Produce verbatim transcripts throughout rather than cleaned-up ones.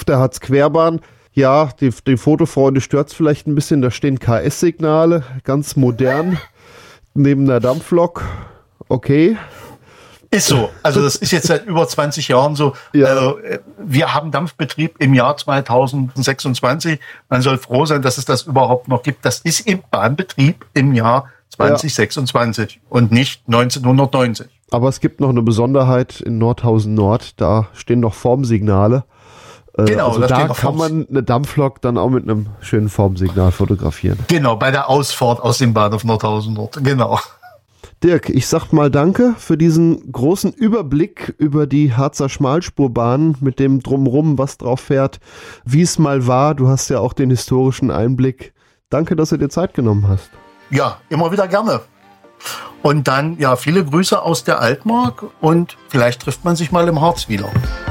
auf der Harz-Querbahn. Ja, die, die Fotofreunde stört's vielleicht ein bisschen, da stehen K S-Signale, ganz modern, neben der Dampflok. Okay. Ist so. Also das ist jetzt seit über zwanzig Jahren so. Ja. Also wir haben Dampfbetrieb im Jahr zweitausendsechsundzwanzig. Man soll froh sein, dass es das überhaupt noch gibt. Das ist im Bahnbetrieb im Jahr zweitausendsechsundzwanzig ja. und nicht neunzehnhundertneunzig. Aber es gibt noch eine Besonderheit in Nordhausen Nord. Da stehen noch Formsignale. Genau, also da kann man eine Dampflok dann auch mit einem schönen Formsignal fotografieren. Genau, bei der Ausfahrt aus dem Bahnhof Nordhausen Nord. Genau. Dirk, ich sag mal danke für diesen großen Überblick über die Harzer Schmalspurbahn mit dem Drumrum, was drauf fährt, wie es mal war. Du hast ja auch den historischen Einblick. Danke, dass du dir Zeit genommen hast. Ja, immer wieder gerne. Und dann, ja, viele Grüße aus der Altmark und vielleicht trifft man sich mal im Harz wieder.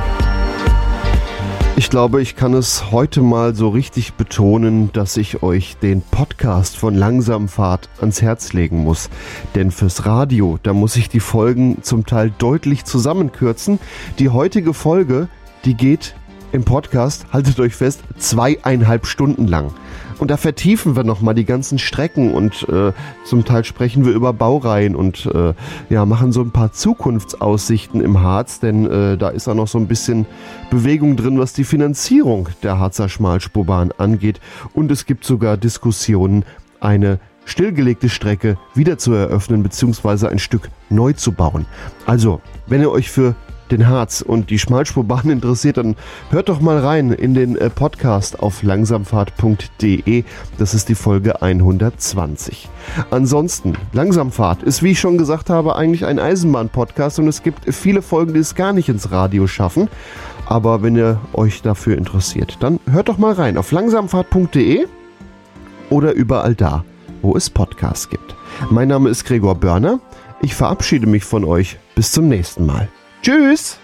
Ich glaube, ich kann es heute mal so richtig betonen, dass ich euch den Podcast von Langsamfahrt ans Herz legen muss. Denn fürs Radio, da muss ich die Folgen zum Teil deutlich zusammenkürzen. Die heutige Folge, die geht im Podcast, haltet euch fest, zweieinhalb Stunden lang. Und da vertiefen wir nochmal die ganzen Strecken und äh, zum Teil sprechen wir über Baureihen und äh, ja, machen so ein paar Zukunftsaussichten im Harz, denn äh, da ist auch noch so ein bisschen Bewegung drin, was die Finanzierung der Harzer Schmalspurbahn angeht. Und es gibt sogar Diskussionen, eine stillgelegte Strecke wieder zu eröffnen bzw. ein Stück neu zu bauen. Also, wenn ihr euch für den Harz und die Schmalspurbahn interessiert, dann hört doch mal rein in den äh, Podcast auf langsamfahrt punkt de. Das ist die Folge hundertzwanzig. Ansonsten, Langsamfahrt ist, wie ich schon gesagt habe, eigentlich ein Eisenbahn-Podcast und es gibt viele Folgen, die es gar nicht ins Radio schaffen. Aber wenn ihr euch dafür interessiert, dann hört doch mal rein auf langsamfahrt punkt de oder überall da, wo es Podcasts gibt. Mein Name ist Gregor Börner. Ich verabschiede mich von euch. Bis zum nächsten Mal. Tschüss!